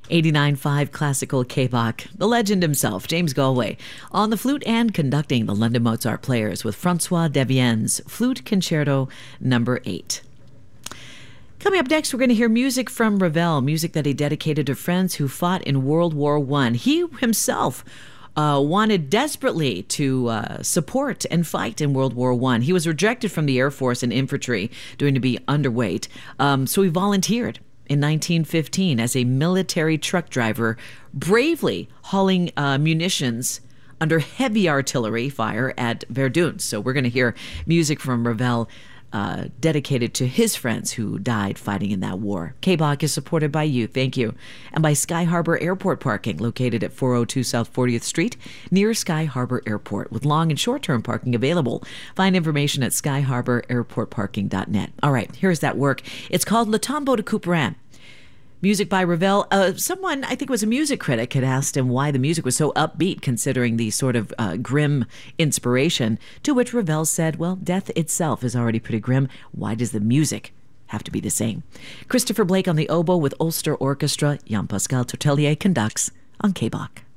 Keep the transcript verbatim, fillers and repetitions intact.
eighty-nine point five Classical K-Bach, the legend himself, James Galway, on the flute and conducting the London Mozart Players with Francois Devienne's Flute Concerto number eight. Coming up next, we're going to hear music from Ravel, music that he dedicated to friends who fought in World War One. He himself uh, wanted desperately to uh, support and fight in World War One. He was rejected from the Air Force and infantry, due to be underweight, um, so he volunteered in nineteen fifteen as a military truck driver, bravely hauling uh, munitions under heavy artillery fire at Verdun. So we're going to hear music from Ravel, Uh, dedicated to his friends who died fighting in that war. K-Bach is supported by you, thank you, and by Sky Harbor Airport Parking, located at four oh two South fortieth Street, near Sky Harbor Airport, with long and short-term parking available. Find information at sky harbor airport parking dot net. All right, here's that work. It's called Le Tombeau de Couperin. Music by Ravel. Uh, someone, I think it was a music critic, had asked him why the music was so upbeat considering the sort of uh, grim inspiration, to which Ravel said, well, death itself is already pretty grim. Why does the music have to be the same? Christopher Blake on the oboe with Ulster Orchestra. Jean-Pascal Tortelier conducts on K-Bach.